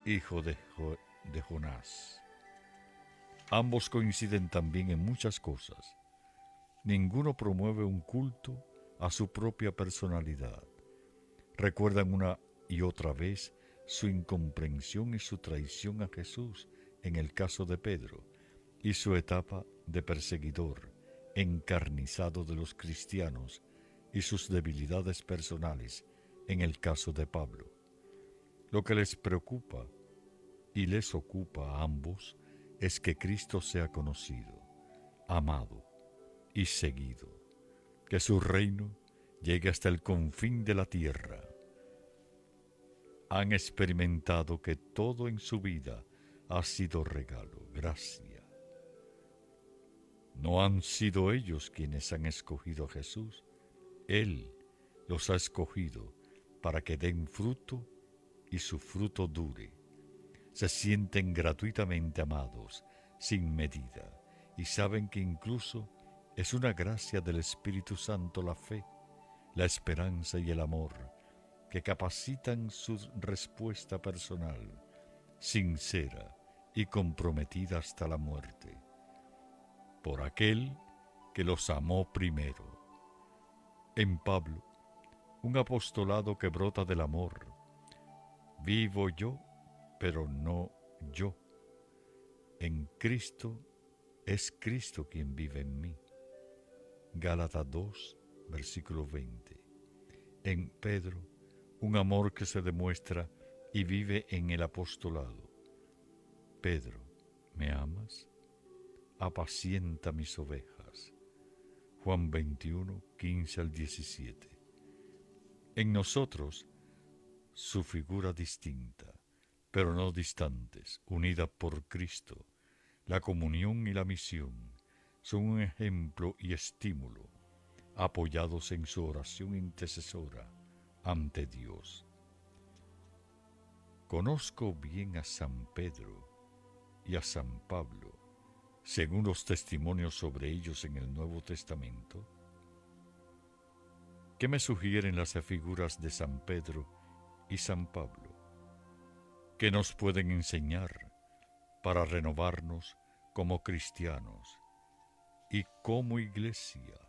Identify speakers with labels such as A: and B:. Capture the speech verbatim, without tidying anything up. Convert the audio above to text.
A: hijo de, Jo- de Jonás. Ambos coinciden también en muchas cosas. Ninguno promueve un culto a su propia personalidad. Recuerdan una y otra vez su incomprensión y su traición a Jesús en el caso de Pedro y su etapa de perseguidor, encarnizado de los cristianos y sus debilidades personales en el caso de Pablo. Lo que les preocupa y les ocupa a ambos es que Cristo sea conocido, amado y seguido, que su reino llegue hasta el confín de la tierra. Han experimentado que todo en su vida ha sido regalo, gracia. No han sido ellos quienes han escogido a Jesús, Él los ha escogido para que den fruto y su fruto dure. Se sienten gratuitamente amados, sin medida, y saben que incluso es una gracia del Espíritu Santo la fe, la esperanza y el amor que capacitan su respuesta personal, sincera y comprometida hasta la muerte, por aquel que los amó primero. En Pablo, un apostolado que brota del amor. Vivo yo, pero no yo. En Cristo es Cristo quien vive en mí. Gálatas dos, versículo veinte. En Pedro, un amor que se demuestra y vive en el apostolado. Pedro, ¿me amas? Apacienta mis ovejas. Juan veintiuno, quince al diecisiete. En nosotros, su figura distinta, pero no distantes, unida por Cristo, la comunión y la misión son un ejemplo y estímulo, apoyados en su oración intercesora ante Dios. Conozco bien a San Pedro y a San Pablo, según los testimonios sobre ellos en el Nuevo Testamento. ¿Qué me sugieren las figuras de San Pedro y San Pablo? ¿Qué nos pueden enseñar para renovarnos como cristianos y como iglesia?